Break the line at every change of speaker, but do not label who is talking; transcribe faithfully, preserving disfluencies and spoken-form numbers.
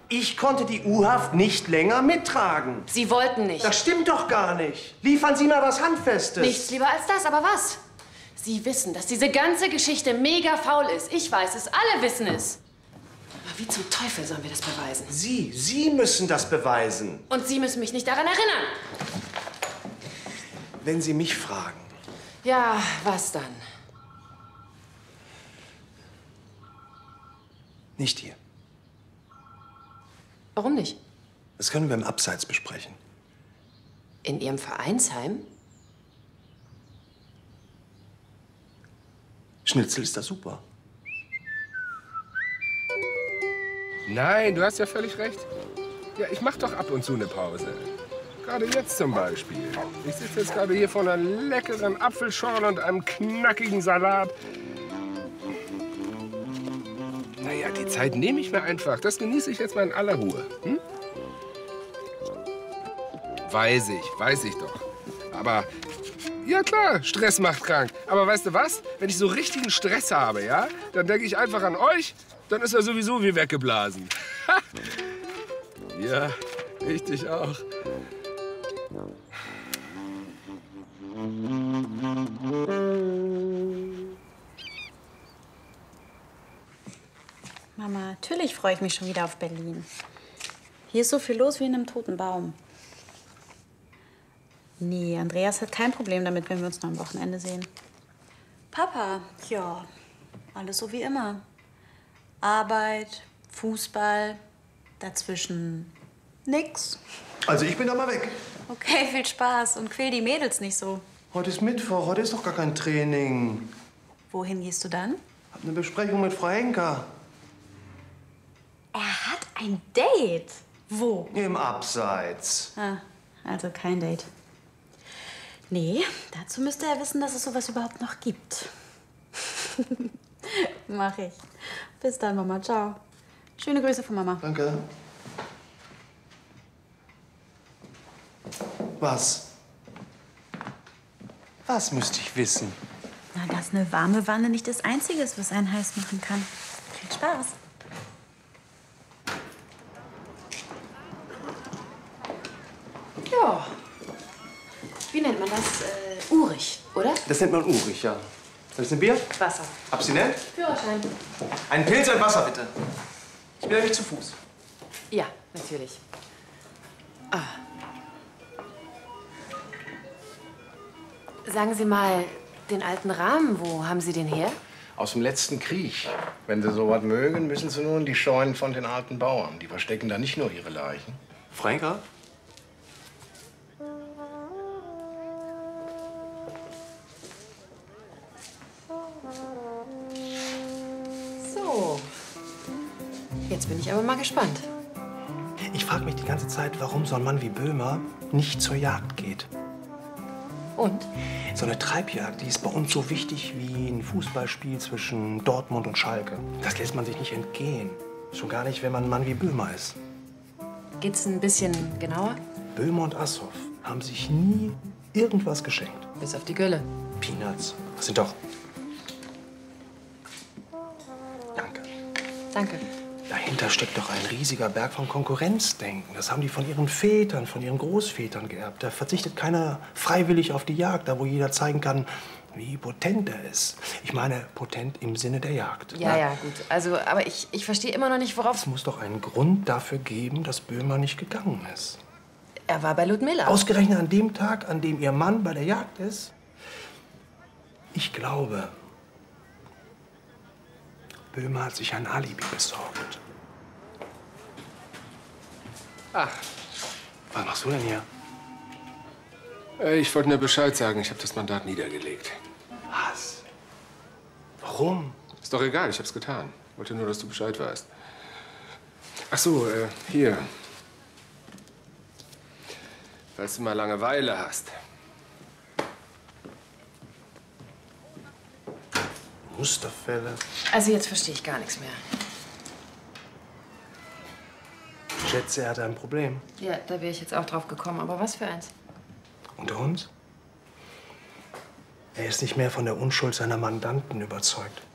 Ich konnte die U-Haft nicht länger mittragen.
Sie wollten nicht.
Das stimmt doch gar nicht. Liefern Sie mal was Handfestes.
Nichts lieber als das, aber was? Sie wissen, dass diese ganze Geschichte mega faul ist. Ich weiß es, alle wissen es. Aber wie zum Teufel sollen wir das beweisen?
Sie, Sie müssen das beweisen.
Und Sie müssen mich nicht daran erinnern.
Wenn Sie mich fragen.
Ja, was dann?
Nicht hier.
Warum nicht?
Das können wir im Abseits besprechen.
In Ihrem Vereinsheim?
Schnitzel ist da super.
Nein, du hast ja völlig recht. Ja, ich mach doch ab und zu eine Pause. Gerade jetzt zum Beispiel. Ich sitze jetzt gerade hier vor einer leckeren Apfelschorle und einem knackigen Salat. Naja, die Zeit nehme ich mir einfach. Das genieße ich jetzt mal in aller Ruhe. Hm? Weiß ich, weiß ich doch. Aber, ja klar, Stress macht krank. Aber weißt du was? Wenn ich so richtigen Stress habe, ja, dann denke ich einfach an euch. Dann ist er sowieso wie weggeblasen. Ja, richtig auch.
Mama, natürlich freue ich mich schon wieder auf Berlin. Hier ist so viel los wie in einem toten Baum. Nee, Andreas hat kein Problem damit, wenn wir uns noch am Wochenende sehen. Papa, ja, alles so wie immer. Arbeit, Fußball, dazwischen nix.
Also ich bin da mal weg.
Okay, viel Spaß und quäl die Mädels nicht so.
Heute ist Mittwoch, heute ist doch gar kein Training.
Wohin gehst du dann?
Hab eine Besprechung mit Frau Henker.
Er hat ein Date. Wo?
Im Abseits.
Ah, also kein Date. Nee, dazu müsste er wissen, dass es sowas überhaupt noch gibt. Mach ich. Bis dann, Mama. Ciao. Schöne Grüße von Mama.
Danke. Was? Was müsste ich wissen?
Na, dass eine warme Wanne nicht das Einzige ist, was einen heiß machen kann. Viel Spaß.
Ja. Wie nennt man das? Äh, urig, oder?
Das nennt man urig, ja. Soll ich ein Bier?
Wasser.
Abstinent?
Führerschein.
Ein Pilz, ein Wasser, bitte. Ich bin nämlich zu Fuß.
Ja, natürlich. Ah. Sagen Sie mal, den alten Rahmen, wo haben Sie den her?
Aus dem letzten Krieg. Wenn Sie sowas mögen, müssen Sie nur in die Scheunen von den alten Bauern. Die verstecken da nicht nur ihre Leichen.
Frau Henker?
So. Jetzt bin ich aber mal gespannt.
Ich frage mich die ganze Zeit, warum so ein Mann wie Böhmer nicht zur Jagd geht.
Und?
So eine Treibjagd, die ist bei uns so wichtig wie ein Fußballspiel zwischen Dortmund und Schalke. Das lässt man sich nicht entgehen. Schon gar nicht, wenn man ein Mann wie Böhmer ist.
Geht's ein bisschen genauer?
Böhmer und Assoff haben sich nie irgendwas geschenkt.
Bis auf die Gülle.
Peanuts. Das sind doch... Danke.
Danke.
Dahinter steckt doch ein riesiger Berg von Konkurrenzdenken. Das haben die von ihren Vätern, von ihren Großvätern geerbt. Da verzichtet keiner freiwillig auf die Jagd, da wo jeder zeigen kann, wie potent er ist. Ich meine, potent im Sinne der Jagd.
Ja,
Na,
ja, gut. Also, aber ich, ich verstehe immer noch nicht, worauf...
Es muss doch einen Grund dafür geben, dass Böhmer nicht gegangen ist.
Er war bei Ludmilla.
Ausgerechnet an dem Tag, an dem ihr Mann bei der Jagd ist? Ich glaube, Böhmer hat sich ein Alibi besorgt.
Ach,
Was machst du denn hier?
äh, ich wollte nur Bescheid sagen. Ich habe das Mandat niedergelegt.
Was? Warum?
Ist doch egal, ich hab's getan. Wollte nur, dass du Bescheid weißt. Ach so, äh, hier. Falls du mal Langeweile hast.
Musterfälle.
Also jetzt verstehe ich gar nichts mehr.
Ich schätze, er hatte ein Problem.
Ja, da wäre ich jetzt auch drauf gekommen. Aber was für eins?
Unter uns? Er ist nicht mehr von der Unschuld seiner Mandanten überzeugt.